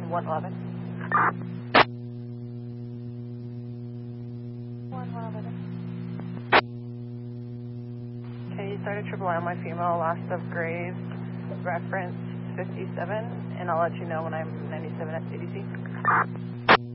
111. 111. Okay, you started triple I on my female, last of Graves, reference 57, and I'll let you know when I'm 97 at CDC.